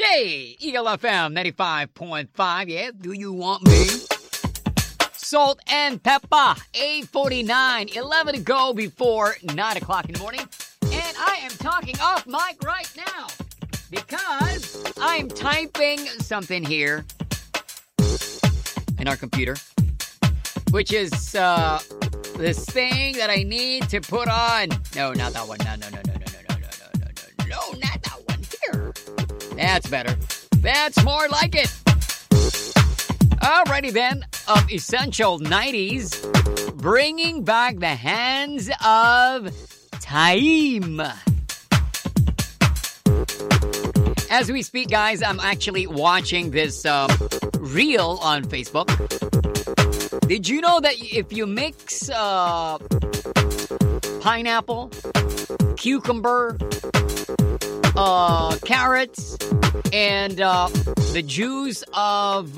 Hey, Eagle FM 95.5. Yeah, do you want me? Salt and Peppa, 8:49, 11 to go before 9 o'clock in the morning. And I am talking off mic right now because I'm typing something here in our computer, which is this thing that I need to put on. No, not that one. No, not that one here. That's better. That's more like it. Alrighty then, of Essential 90s, bringing back the hands of time. As we speak, guys, I'm actually watching this reel on Facebook. Did you know that if you mix pineapple, cucumber, carrots, and the juice of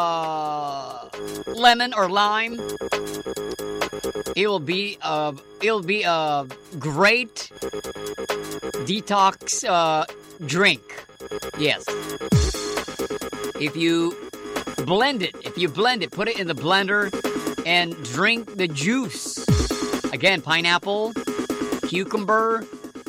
lemon or lime, it'll be a great detox drink. Yes. If you blend it, put it in the blender and drink the juice. Again, pineapple, cucumber,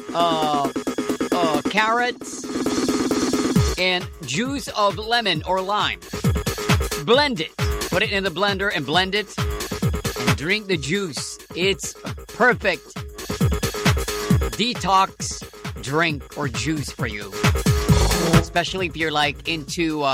carrots, and juice of lemon or lime. Blend it. Put it in the blender and blend it. And drink the juice. It's perfect detox drink or juice for you. Especially if you're like into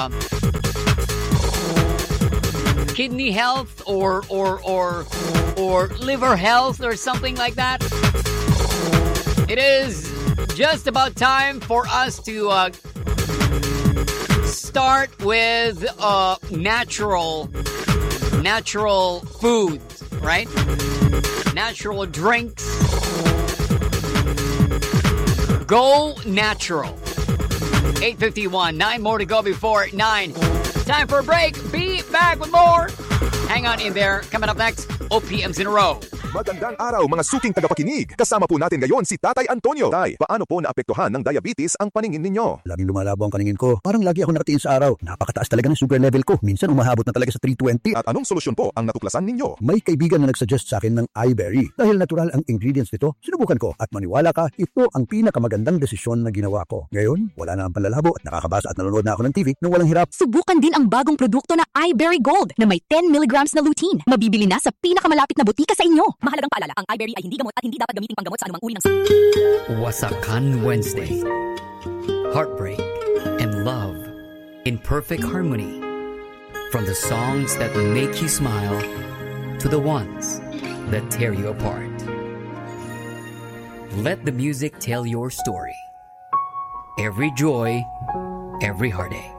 kidney health or liver health or something like that. It is just about time for us to start with natural foods, right? Natural drinks. Go natural. 8:51, 9 more to go before 9. Time for a break. Be back with more. Hang on in there. Coming up next, OPMs in a row. Magandang araw mga suking tagapakinig. Kasama po natin ngayon si Tatay Antonio. Tay, paano po naapektuhan ng diabetes ang paningin ninyo? Laging lumalabo ang paningin ko. Parang lagi ako nakatingin sa araw. Napakataas talaga ng sugar level ko. Minsan umahabot na talaga sa 320. At anong solusyon po ang natuklasan ninyo? May kaibigan na nagsuggest sa akin ng iBerry. Dahil natural ang ingredients nito, sinubukan ko. At maniwala ka, ito ang pinakamagandang desisyon na ginawa ko. Ngayon, wala na ang panlalabo at nakakabasa at nanonood na ako ng TV nang walang hirap. Subukan din ang bagong produkto na iBerry Gold na may 10 mg na lutein. Mabibili na sa pinakamalapit na butika sa inyo. Mahalagang paalala, ang iBerry ay hindi gamot at hindi dapat gamiting panggamot sa anumang uri ng Wasakan Wednesday. Heartbreak and love in perfect harmony. From the songs that make you smile to the ones that tear you apart. Let the music tell your story. Every joy, every heartache.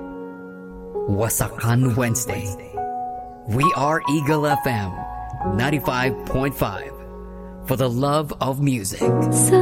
Wasakan Wednesday. We are Eagle FM 95.5 for the love of music.